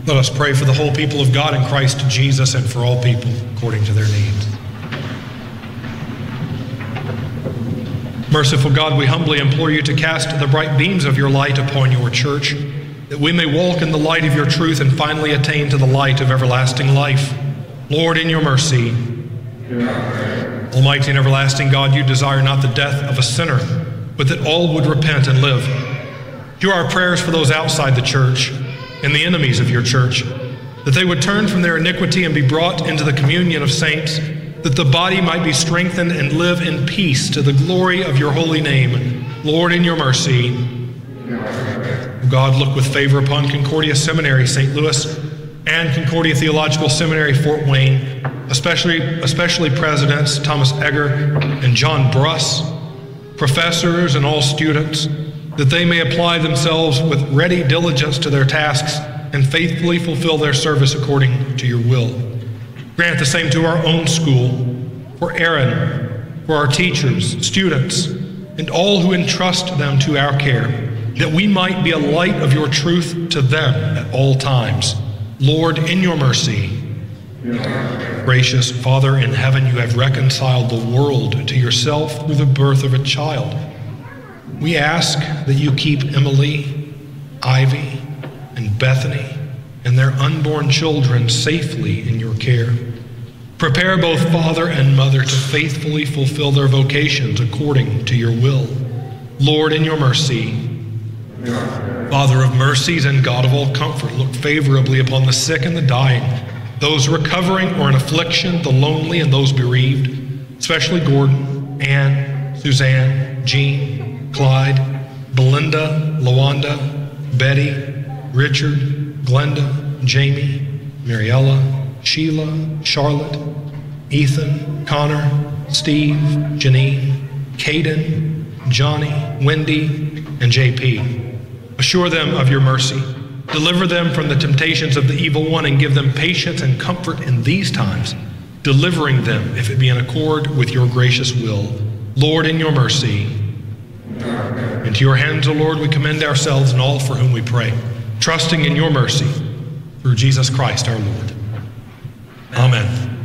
Let us pray for the whole people of God in Christ Jesus and for all people according to their needs. Merciful God, we humbly implore you to cast the bright beams of your light upon your church, that we may walk in the light of your truth and finally attain to the light of everlasting life. Lord, in your mercy. Almighty and everlasting God, you desire not the death of a sinner, but that all would repent and live. Hear our prayers for those outside the church and the enemies of your church, that they would turn from their iniquity and be brought into the communion of saints, that the body might be strengthened and live in peace to the glory of your holy name. Lord, in your mercy. God, look with favor upon Concordia Seminary, St. Louis, and Concordia Theological Seminary, Fort Wayne, especially Presidents Thomas Egger and John Bruss, professors and all students, that they may apply themselves with ready diligence to their tasks and faithfully fulfill their service according to your will. Grant the same to our own school, for Aaron, for our teachers, students, and all who entrust them to our care, that we might be a light of your truth to them at all times. Lord, in your mercy. Gracious Father in heaven, you have reconciled the world to yourself through the birth of a child. We ask that you keep Emily, Ivy, and Bethany and their unborn children safely in your care. Prepare both father and mother to faithfully fulfill their vocations according to your will. Lord, in your mercy. Father of mercies and God of all comfort, look favorably upon the sick and the dying, those recovering or in affliction, the lonely and those bereaved, especially Gordon, Ann, Suzanne, Jean, Clyde, Belinda, Lawanda, Betty, Richard, Glenda, Jamie, Mariella, Sheila, Charlotte, Ethan, Connor, Steve, Janine, Caden, Johnny, Wendy, and JP. Assure them of your mercy. Deliver them from the temptations of the evil one and give them patience and comfort in these times, delivering them if it be in accord with your gracious will. Lord, in your mercy. Into your hands, O Lord, we commend ourselves and all for whom we pray, trusting in your mercy through Jesus Christ our Lord. Amen.